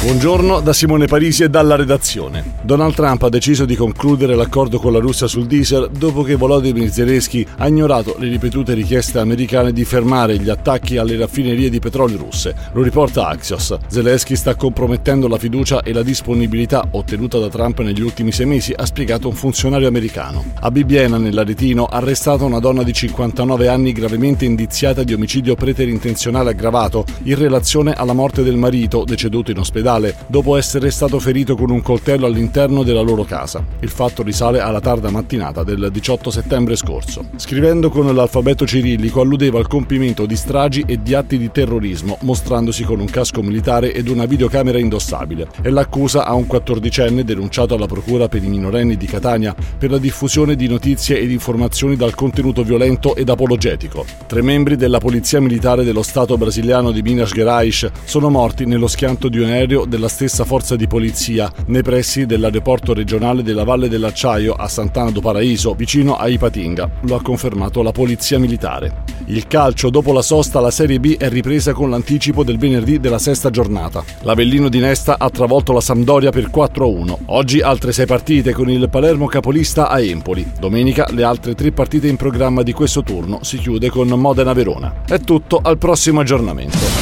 Buongiorno da Simone Parisi e dalla redazione. Donald Trump ha deciso di concludere l'accordo con la Russia sul diesel dopo che Volodymyr Zelensky ha ignorato le ripetute richieste americane di fermare gli attacchi alle raffinerie di petrolio russe. Lo riporta Axios. Zelensky sta compromettendo la fiducia e la disponibilità ottenuta da Trump negli ultimi 6 mesi, ha spiegato un funzionario americano. A Bibbiena, nell'Aretino, ha arrestato una donna di 59 anni gravemente indiziata di omicidio preterintenzionale aggravato in relazione alla morte del marito, deceduto in ospedale dopo essere stato ferito con un coltello all'interno della loro casa. Il fatto risale alla tarda mattinata del 18 settembre scorso. Scrivendo con l'alfabeto cirillico alludeva al compimento di stragi e di atti di terrorismo, mostrandosi con un casco militare ed una videocamera indossabile. E l'accusa a un 14enne denunciato alla procura per i minorenni di Catania per la diffusione di notizie ed informazioni dal contenuto violento ed apologetico. 3 membri della polizia militare dello stato brasiliano di Minas Gerais sono morti nello schianto di un aereo della stessa forza di polizia nei pressi dell'aeroporto regionale della Valle dell'Acciaio a Sant'Anna do Paraíso, vicino a Ipatinga. Lo ha confermato la polizia militare. Il calcio, dopo la sosta, la Serie B è ripresa con l'anticipo del venerdì della 6ª giornata. L'Avellino di Nesta ha travolto la Sampdoria per 4-1. Oggi altre 6 partite con il Palermo capolista a Empoli. Domenica le altre 3 partite in programma di questo turno. Si chiude con Modena-Verona. È tutto, al prossimo aggiornamento.